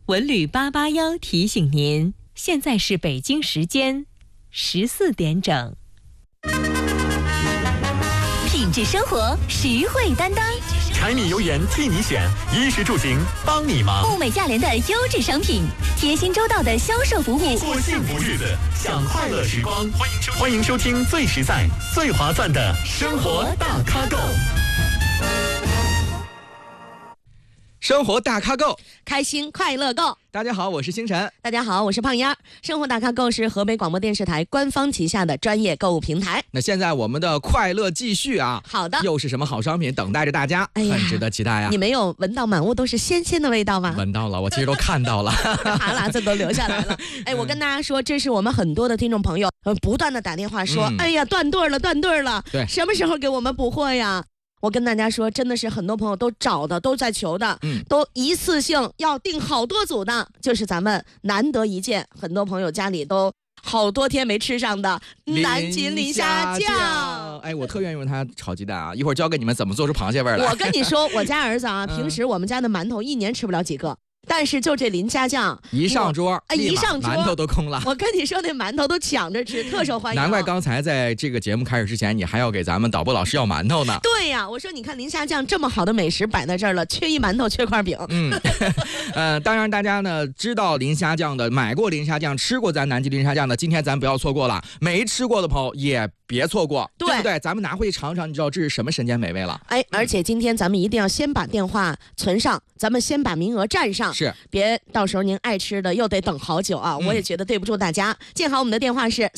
文旅881提醒您，现在是北京时间14点整。品质生活，实惠担当。 柴米油盐替你选，衣食住行帮你忙。 物美价廉的优质商品，贴心周到的销售服务。 过幸福日子，享快乐时光。欢迎收听最实在、最划算的生活大咖购。 生活大咖购， 开心快乐购。 大家好，我是星辰。 大家好，我是胖丫。生活大咖购是河北广播电视台官方旗下的专业购物平台。 那现在我们的快乐继续啊！ 好的， 又是什么好商品等待着大家？很值得期待啊！ 你没有闻到满屋都是鲜鲜的味道吗？ 闻到了，我其实都看到了， 哈喇子都流下来了。我跟大家说，这是我们很多的听众朋友不断的打电话说，哎呀，断队了，断队了， 对， 什么时候给我们补货呀？我跟大家说，真的是很多朋友都找的，都在求的，都一次性要订好多组的，就是咱们难得一见，很多朋友家里都好多天没吃上的南极磷虾酱。 哎，我特愿意用它炒鸡蛋啊！一会儿教给你们怎么做出螃蟹味来。 我跟你说，我家儿子啊，平时我们家的馒头一年吃不了几个。但是就这磷虾酱一上桌，馒头都空了。 我跟你说，那馒头都抢着吃，特受欢迎。 难怪刚才在这个节目开始之前，你还要给咱们导播老师要馒头呢。 对呀，我说你看磷虾酱这么好的美食摆在这儿了，缺一馒头，缺块饼。 当然大家呢知道磷虾酱的，买过磷虾酱，吃过咱南极磷虾酱的，今天咱不要错过了。没吃过的朋友也别错过，对不对？咱们拿回去尝尝，你知道这是什么神仙美味了。 而且今天咱们一定要先把电话存上，咱们先把名额占上。 是， 别到时候您爱吃的又得等好久啊！我也觉得对不住大家。记好我们的电话是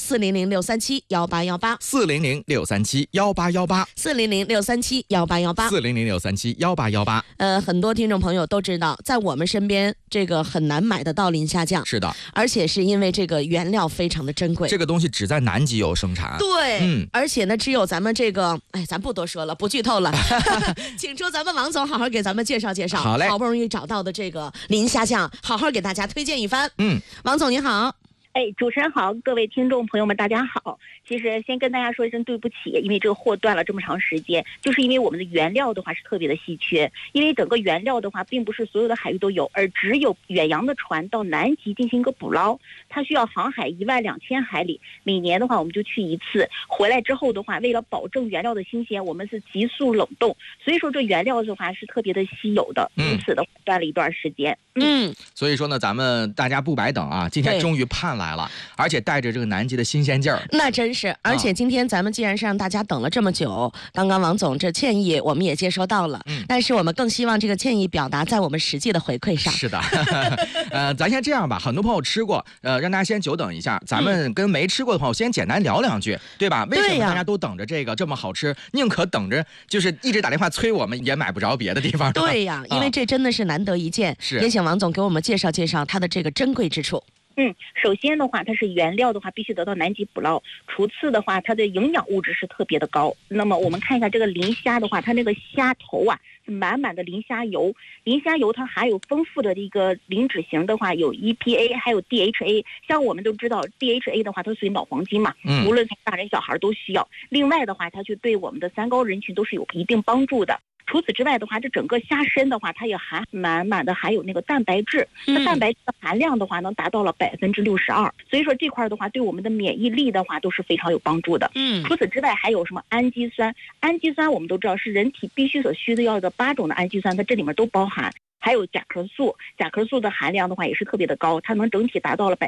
400-637-1818，400-637-1818，400-637-1818。 很多听众朋友都知道，在我们身边这个很难买得到磷虾酱， 是的， 而且是因为这个原料非常的珍贵， 这个东西只在南极有生产。 对，而且呢，只有咱们这个，咱不多说了，不剧透了，请出咱们王总好好给咱们介绍介绍。 好嘞， 好不容易找到的这个磷虾酱，好好给大家推荐一番。王总你好。 主持人好，各位听众朋友们大家好。其实先跟大家说一声对不起，因为这个货断了这么长时间，就是因为我们的原料的话是特别的稀缺，因为整个原料的话并不是所有的海域都有，而只有远洋的船到南极进行一个捕捞，它需要航海12000海里，每年的话我们就去一次，回来之后的话，为了保证原料的新鲜，我们是急速冷冻，所以说这原料的话是特别的稀有的，因此的断了一段时间。 所以说呢，咱们大家不白等啊，今天终于盼来了，而且带着这个南极的新鲜劲儿。 那真是，而且今天咱们既然是让大家等了这么久，刚刚王总这歉意我们也接收到了，但是我们更希望这个歉意表达在我们实际的回馈上。 是的，咱先这样吧，很多朋友吃过，让大家先久等一下，咱们跟没吃过的朋友先简单聊两句，对吧？为什么大家都等着这个这么好吃，宁可等着就是一直打电话催我们，也买不着别的地方。 对呀，因为这真的是难得一见，也请王总给我们介绍介绍它的这个珍贵之处。 首先的话，它是原料的话必须得到南极捕捞，其次的话，它的营养物质是特别的高。那么我们看一下这个磷虾的话，它那个虾头啊是满满的磷虾油，磷虾油它含有丰富的一个磷脂型的话，有 EPA 还有 DHA， 像我们都知道 DHA 的话它属于脑黄金嘛，无论是大人小孩都需要。另外的话，它就对我们的三高人群都是有一定帮助的。除此之外的话，这整个虾身的话，它也满满的含有那个蛋白质，那蛋白质的含量的话能达到了62%，所以说这块的话对我们的免疫力的话都是非常有帮助的。除此之外还有什么氨基酸？氨基酸我们都知道是人体必须所需的要的8种的氨基酸，它这里面都包含。还有甲壳素，甲壳素的含量的话也是特别的高，它能整体达到了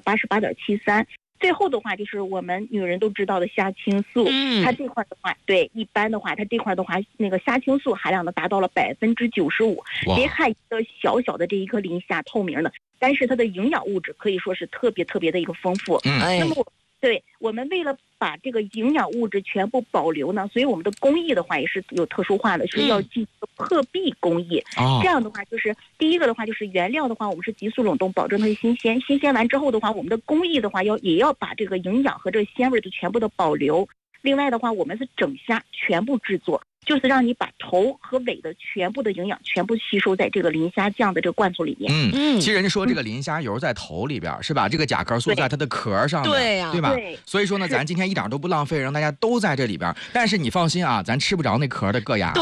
88.73%。最后的话就是我们女人都知道的虾青素，它这块的话，对，一般的话，它这块的话，那个虾青素含量呢达到了95%。别看一个小小的这一颗磷虾透明的，但是它的营养物质可以说是特别特别的一个丰富。那么我们为了把这个营养物质全部保留呢，所以我们的工艺的话也是有特殊化的，是要进行破壁工艺。这样的话就是第一个的话就是原料的话我们是急速冷冻，保证它的新鲜，新鲜完之后的话，我们的工艺的话也要把这个营养和这个鲜味的全部的保留。另外的话，我们是整虾全部制作，就是让你把头和尾的全部的营养全部吸收在这个磷虾酱的这个罐头里面。 其实人家说这个磷虾油在头里边是吧？这个甲壳素在它的壳上面，对吧？所以说呢，咱今天一点都不浪费，让大家都在这里边。但是你放心啊，咱吃不着那壳的硌牙。